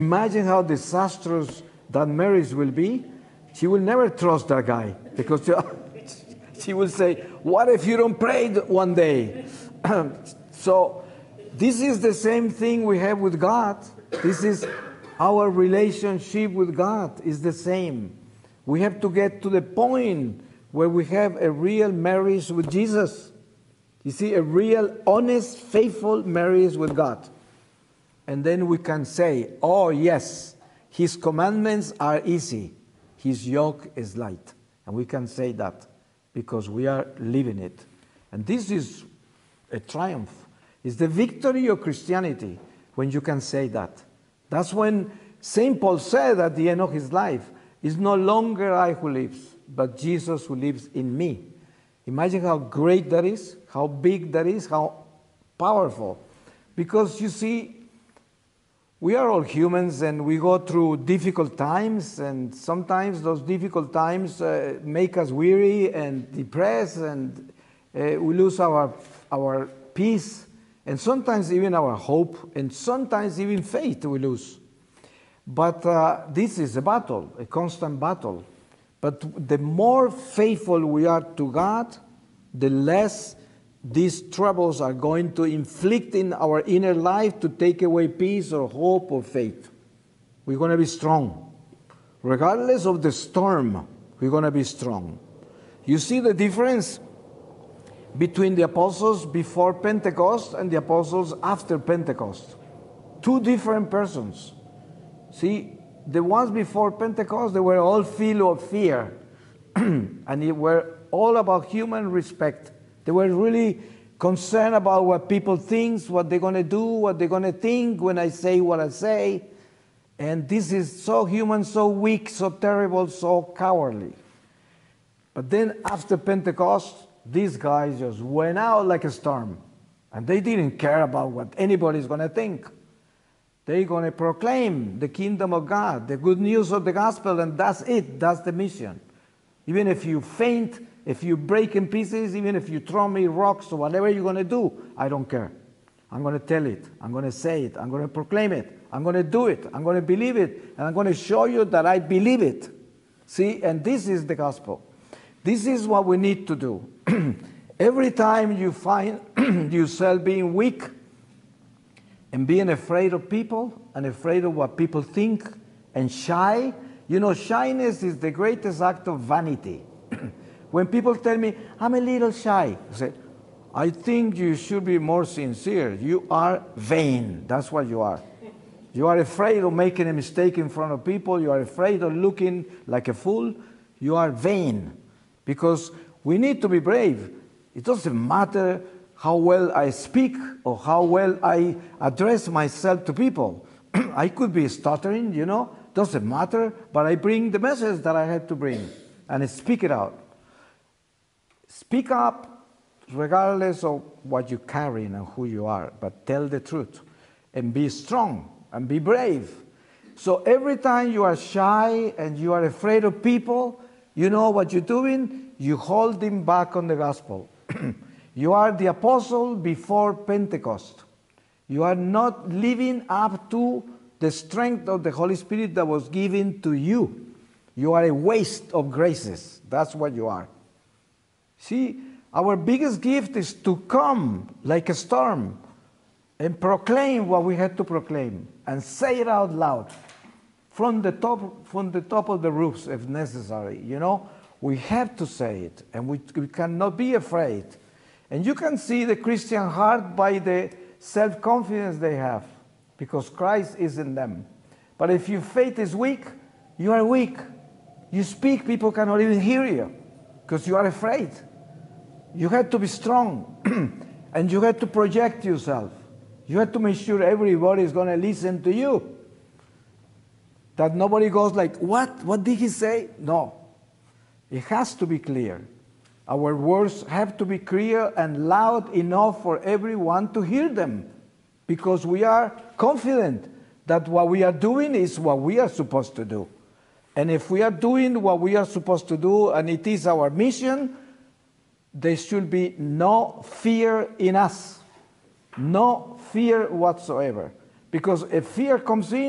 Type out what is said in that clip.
Imagine how disastrous that marriage will be. She will never trust that guy because she will say, what if you don't pray one day? So this is the same thing we have with God. This is our relationship with God is the same. We have to get to the point where we have a real marriage with Jesus. You see, a real, honest, faithful marriage with God. And then we can say, oh yes, His commandments are easy. His yoke is light. And we can say that because we are living it. And this is a triumph. It's the victory of Christianity when you can say that. That's when St. Paul said at the end of his life, it's no longer I who lives, but Jesus who lives in me. Imagine how great that is, how big that is, how powerful. Because you see, we are all humans and we go through difficult times, and sometimes those difficult times make us weary and depressed, and we lose our peace, and sometimes even our hope, and sometimes even faith we lose. But this is a battle, a constant battle. But the more faithful we are to God, the less these troubles are going to inflict in our inner life to take away peace or hope or faith. We're going to be strong. Regardless of the storm, we're going to be strong. You see the difference between the apostles before Pentecost and the apostles after Pentecost. Two different persons. See, the ones before Pentecost, they were all filled of fear. And they were all about human respect. They were really concerned about what people think, what they're going to do, what they're going to think when I say what I say. And this is so human, so weak, so terrible, so cowardly. But then after Pentecost, these guys just went out like a storm. And they didn't care about what anybody's going to think. They're going to proclaim the kingdom of God, the good news of the gospel, and that's it. That's the mission. Even if you faint, if you break in pieces, even if you throw me rocks or whatever you're going to do, I don't care. I'm going to tell it. I'm going to say it. I'm going to proclaim it. I'm going to do it. I'm going to believe it. And I'm going to show you that I believe it. See, and this is the gospel. This is what we need to do. Every time you find yourself being weak and being afraid of people and afraid of what people think and shy, you know, shyness is the greatest act of vanity. When people tell me, I'm a little shy, I say, I think you should be more sincere. You are vain. That's what you are. You are afraid of making a mistake in front of people. You are afraid of looking like a fool. You are vain. Because we need to be brave. It doesn't matter how well I speak or how well I address myself to people. I could be stuttering, you know. Doesn't matter, but I bring the message that I had to bring and I speak it out. Speak up regardless of what you carry and who you are, but tell the truth and be strong and be brave. So every time you are shy and you are afraid of people, you know what you're doing? You hold them back on the gospel. You are the apostle before Pentecost. You are not living up to the strength of the Holy Spirit that was given to you. You are a waste of graces. That's what you are. See, our biggest gift is to come like a storm and proclaim what we had to proclaim and say it out loud from the top of the roofs if necessary. You know, we have to say it, and we cannot be afraid. And you can see the Christian heart by the self-confidence they have, because Christ is in them. But if your faith is weak, you are weak. You speak, people cannot even hear you because you are afraid. You have to be strong and you have to project yourself. You have to make sure everybody is going to listen to you. That nobody goes like, what? What did he say? No. It has to be clear. Our words have to be clear and loud enough for everyone to hear them, because we are confident that what we are doing is what we are supposed to do. And if we are doing what we are supposed to do and it is our mission, there should be no fear in us. No fear whatsoever. Because if fear comes in,